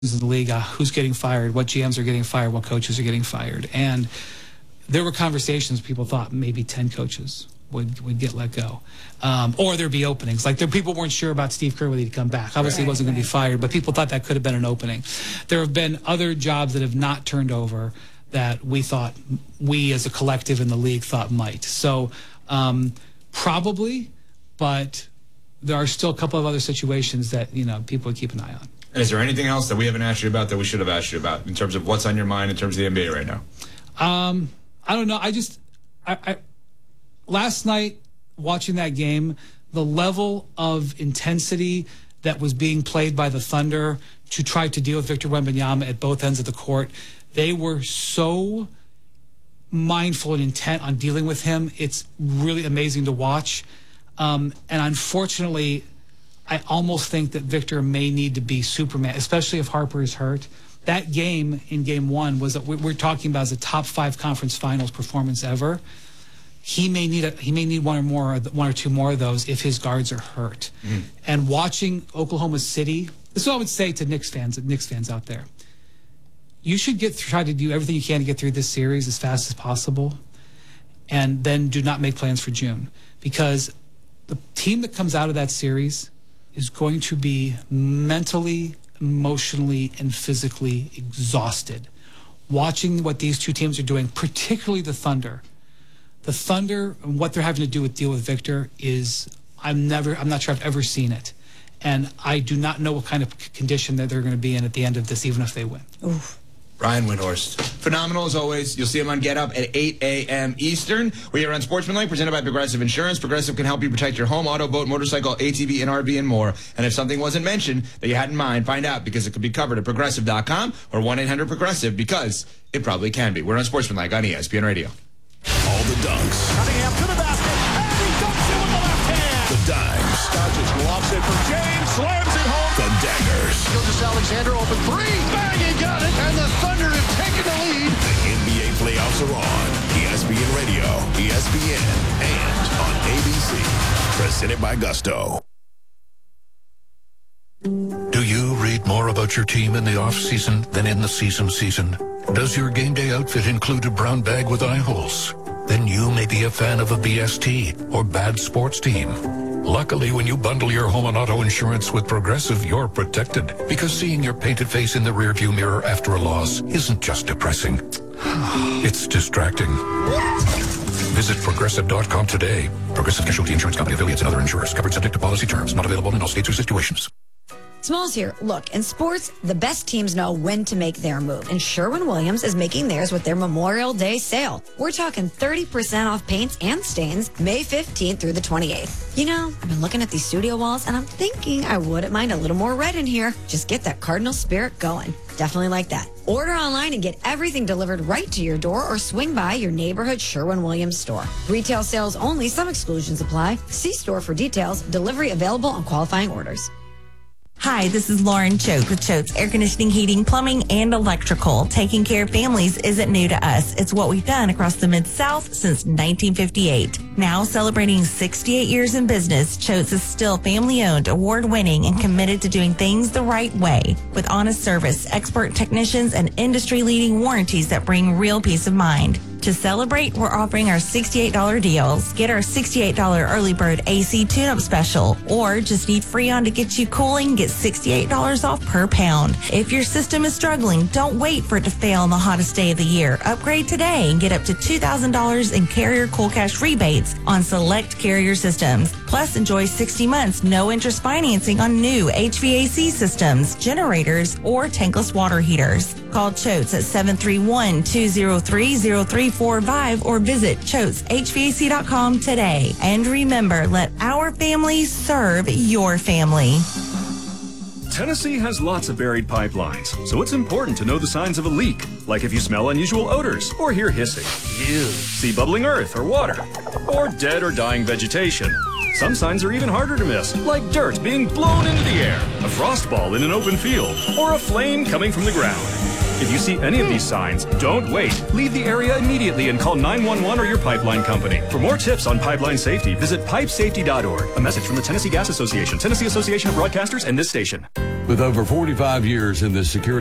in the league, who's getting fired, what GMs are getting fired, what coaches are getting fired. And there were conversations, people thought maybe 10 coaches would get let go. Or there'd be openings. Like people weren't sure about Steve Kerr whether he'd come back. Obviously he wasn't going to be fired, but people thought that could have been an opening. There have been other jobs that have not turned over that we as a collective in the league thought might. So probably, but there are still a couple of other situations that, people would keep an eye on. And is there anything else that we haven't asked you about that we should have asked you about in terms of what's on your mind in terms of the NBA right now? I don't know. I last night watching that game, the level of intensity that was being played by the Thunder to try to deal with Victor Wembanyama at both ends of the court, they were so mindful and intent on dealing with him. It's really amazing to watch. And unfortunately, I almost think that Victor may need to be Superman, especially if Harper is hurt. That game in Game 1 was we're talking about as a top 5 conference finals performance ever. He may need one or two more of those if his guards are hurt. And watching Oklahoma City, this is what I would say to Knicks fans out there. You should try to do everything you can to get through this series as fast as possible, and then do not make plans for June, because the team that comes out of that series is going to be mentally, emotionally, and physically exhausted. Watching what these two teams are doing, particularly the Thunder. The Thunder and what they're having to deal with Victor is, I'm not sure I've ever seen it. And I do not know what kind of condition that they're going to be in at the end of this, even if they win. Oof. Brian Windhorst, phenomenal as always. You'll see him on Get Up at 8 a.m. Eastern. We are on Sportsmanlike, presented by Progressive Insurance. Progressive can help you protect your home, auto, boat, motorcycle, ATV, and RV, and more. And if something wasn't mentioned that you had in mind, find out, because it could be covered at Progressive.com or 1-800-PROGRESSIVE, because it probably can be. We're on Sportsmanlike on ESPN Radio. All the dunks. Cunningham to the basket, and he dunks it with the left hand. The dimes. Doncic lobs it for James, slams it home. The daggers. Gilgeous-Alexander open three. Bang, he got it, and the Thunder have taken the lead. The NBA playoffs are on. ESPN Radio, ESPN, and on ABC. Presented by Gusto. Do you read more about your team in the off-season than in the season? Does your game day outfit include a brown bag with eye holes? Then you may be a fan of a BST or bad sports team. Luckily, when you bundle your home and auto insurance with Progressive, you're protected, because seeing your painted face in the rearview mirror after a loss isn't just depressing. It's distracting. Visit Progressive.com today. Progressive Casualty Insurance Company, affiliates, and other insurers. Covered subject to policy terms. Not available in all states or situations. Smalls here. Look, in sports, the best teams know when to make their move, and Sherwin-Williams is making theirs with their Memorial Day sale. We're talking 30% off paints and stains May 15th through the 28th. I've been looking at these studio walls, and I'm thinking I wouldn't mind a little more red in here. Just get that Cardinal spirit going. Definitely like that. Order online and get everything delivered right to your door, or swing by your neighborhood Sherwin-Williams store. Retail sales only. Some exclusions apply. See store for details. Delivery available on qualifying orders. Hi, this is Lauren Choate with Choate's Air Conditioning, Heating, Plumbing, and Electrical. Taking care of families isn't new to us. It's what we've done across the Mid-South since 1958. Now celebrating 68 years in business, Choate's is still family-owned, award-winning, and committed to doing things the right way. With honest service, expert technicians, and industry-leading warranties that bring real peace of mind. To celebrate, we're offering our $68 deals. Get our $68 early bird AC tune-up special, or just need Freon to get you cooling, get $68 off per pound. If your system is struggling, don't wait for it to fail on the hottest day of the year. Upgrade today and get up to $2,000 in Carrier Cool Cash rebates on select Carrier systems. Plus, enjoy 60 months no interest financing on new HVAC systems, generators, or tankless water heaters. Call Choates at 731-203-0345 or visit ChoatesHVAC.com today. And remember, let our family serve your family. Tennessee has lots of buried pipelines, so it's important to know the signs of a leak, like if you smell unusual odors or hear hissing. Ew. See bubbling earth or water, or dead or dying vegetation. Some signs are even harder to miss, like dirt being blown into the air, a frost ball in an open field, or a flame coming from the ground. If you see any of these signs, don't wait. Leave the area immediately and call 911 or your pipeline company. For more tips on pipeline safety, visit pipesafety.org. A message from the Tennessee Gas Association, Tennessee Association of Broadcasters, and this station. With over 45 years in the security